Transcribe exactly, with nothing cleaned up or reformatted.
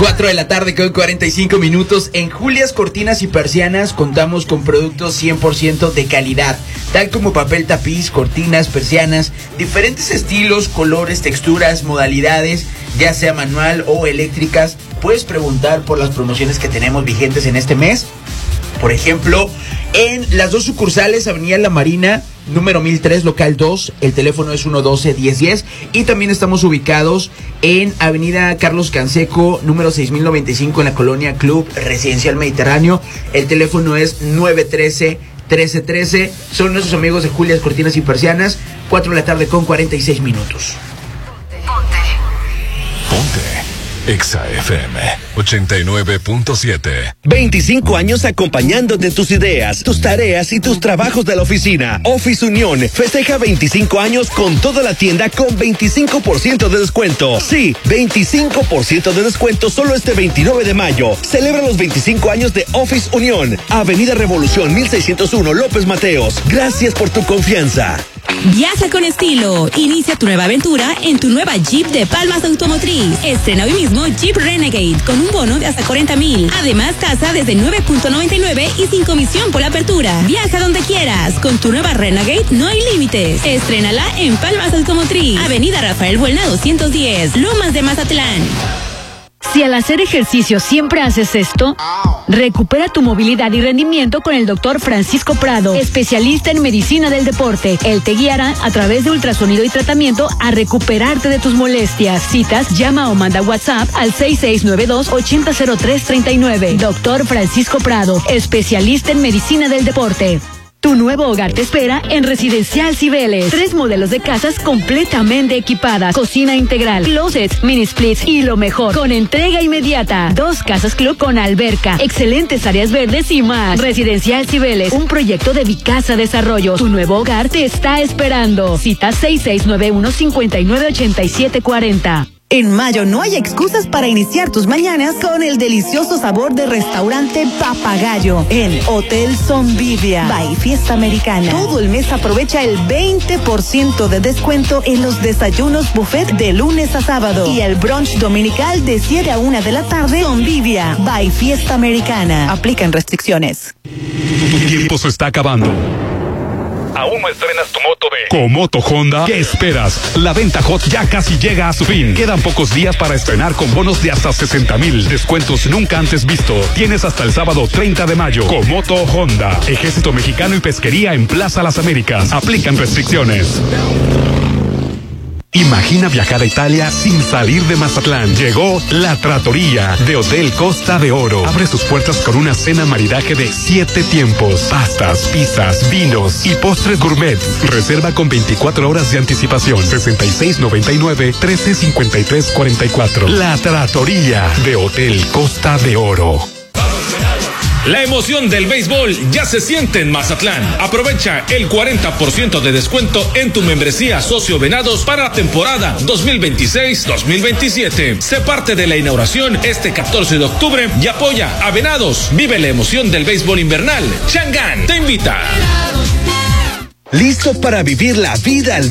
cuatro de la tarde con cuarenta y cinco minutos. En Julias Cortinas y Persianas contamos con productos cien por ciento de calidad, tal como papel tapiz, cortinas, persianas, diferentes estilos, colores, texturas, modalidades, ya sea manual o eléctricas. Puedes preguntar por las promociones que tenemos vigentes en este mes. Por ejemplo, en las dos sucursales, Avenida La Marina, número mil tres, local dos, el teléfono es uno uno dos, uno cero uno cero, y también estamos ubicados en Avenida Carlos Canseco, número seis mil noventa y cinco, en la colonia Club Residencial Mediterráneo, el teléfono es nueve uno tres, uno tres uno tres, son nuestros amigos de Julias Cortinas y Persianas, cuatro de la tarde con cuarenta y seis minutos. Ponte. Ponte. Exa F M ochenta y nueve punto siete. veinticinco años acompañándote tus ideas, tus tareas y tus trabajos de la oficina. Office Unión festeja veinticinco años con toda la tienda con veinticinco por ciento de descuento. Sí, veinticinco por ciento de descuento solo este veintinueve de mayo. Celebra los veinticinco años de Office Unión. Avenida Revolución mil seiscientos uno, López Mateos. Gracias por tu confianza. Viaja con estilo. Inicia tu nueva aventura en tu nueva Jeep de Palmas Automotriz. Estrena hoy mismo Jeep Renegade con un bono de hasta cuarenta mil. Además, tasa desde nueve punto noventa y nueve y sin comisión por la apertura. Viaja donde quieras. Con tu nueva Renegade no hay límites. Estrénala en Palmas Automotriz. Avenida Rafael Buelna doscientos diez, Lomas de Mazatlán. Si al hacer ejercicio siempre haces esto, recupera tu movilidad y rendimiento con el doctor Francisco Prado, especialista en medicina del deporte. Él te guiará a través de ultrasonido y tratamiento a recuperarte de tus molestias. Citas, llama o manda WhatsApp al seis seis nueve dos, ocho cero cero tres tres nueve. Doctor Francisco Prado, especialista en medicina del deporte. Tu nuevo hogar te espera en Residencial Cibeles. Tres modelos de casas completamente equipadas. Cocina integral, closets, mini splits y lo mejor, con entrega inmediata. Dos casas club con alberca, excelentes áreas verdes y más. Residencial Cibeles, un proyecto de Vicasa Desarrollo. Tu nuevo hogar te está esperando. Cita seis seis nueve uno, cinco nueve ocho siete cuatro cero. En mayo no hay excusas para iniciar tus mañanas con el delicioso sabor de restaurante Papagayo en Hotel Sonvivia by Fiesta Americana. Todo el mes aprovecha el veinte por ciento de descuento en los desayunos buffet de lunes a sábado y el brunch dominical de siete a una de la tarde. Sonvivia by Fiesta Americana. Aplican restricciones. Tu tiempo se está acabando. ¿Aún no estrenas tu moto de Comoto Honda? ¿Qué esperas? La venta hot ya casi llega a su fin. Quedan pocos días para estrenar con bonos de hasta sesenta mil. Descuentos nunca antes visto. Tienes hasta el sábado treinta de mayo. Comoto Honda. Ejército Mexicano y Pesquería en Plaza Las Américas. Aplican restricciones. Imagina viajar a Italia sin salir de Mazatlán. Llegó La Trattoria de Hotel Costa de Oro. Abre sus puertas con una cena maridaje de siete tiempos. Pastas, pizzas, vinos y postres gourmet. Reserva con veinticuatro horas de anticipación. sesenta y seis noventa y nueve, trece cincuenta y tres cuarenta y cuatro. La Trattoria de Hotel Costa de Oro. La emoción del béisbol ya se siente en Mazatlán. Aprovecha el cuarenta por ciento de descuento en tu membresía Socio Venados para la temporada dos mil veintiséis dos mil veintisiete. Sé parte de la inauguración este catorce de octubre y apoya a Venados. Vive la emoción del béisbol invernal. Chang'an te invita. ¿Listo para vivir la vida al